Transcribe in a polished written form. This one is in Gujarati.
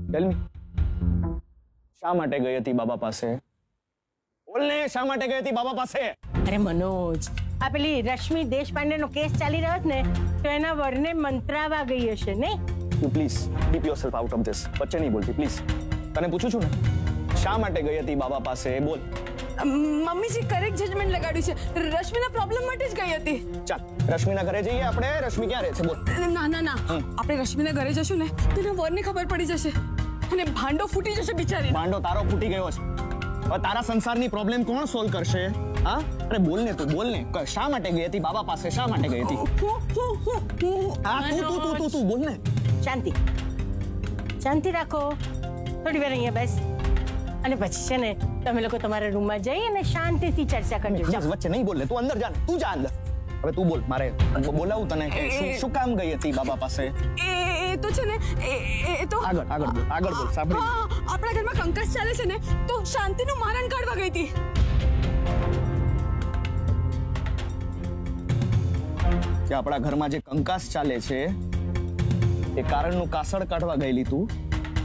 ટેલ મી, શા માટે ગઈ હતી બાબા પાસે? બોલને, શા માટે ગઈ હતી બાબા પાસે? અરે મનોજ, આ પેલી રશ્મિ દેશપાંડેનો કેસ ચાલી રહ્યો છે ને, તો એના વરને મંત્રાવા ગઈ હશે ને. You please keep yourself out of this. વચ્ચે નહીં બોલતી પ્લીઝ. તને પૂછું છું ને, શા માટે ગઈ હતી બાબા પાસે? બોલ. મમ્મીજી કરેક્ટ જજમેન્ટ લગાડ્યું છે. રશ્મિના પ્રોબ્લેમ માટે જ ગઈ હતી. ચાલ રશ્મિના ઘરે જઈએ આપણે. રશ્મિ ક્યાં રહે છે? બોલ. ના ના ના, આપણે રશ્મિના ઘરે જશું ને તો એના વરને ખબર પડી જશે અને ભાંડો ફૂટી જશે બિચારી. ભાંડો તારો ફૂટી ગયો છે. હવે તારા સંસારની પ્રોબ્લેમ કોણ સોલ્વ કરશે? હા, અરે બોલ ને તું, બોલ ને. શા માટે ગઈ હતી બાબા પાસે? શા માટે ગઈ હતી? હા, તું બોલ ને. શાંતિ શાંતિ રાખો. થોડી વાર અહીંયા બેસ અને પછી છે ને તમે લોકો તમારા રૂમમાં જઈ અને શાંતિથી ચર્ચા કરજો. વચ્ચે નહીં બોલ. તું અંદર જા ને. તું જા અંદર. હવે તું બોલ. મારે બોલાવું તને. શું કામ ગઈ હતી બાબા પાસે? એ તો છે ને એ તો આગળ બોલ. સાંભળી. આપણા ઘરમાં કંકાસ ચાલે છે ને, તો શાંતિનું મારણ કાઢવા ગઈ હતી. કે આપણા ઘરમાં જે કંકાસ ચાલે છે એ કારણનું કાસળ કાઢવા ગયેલી તું?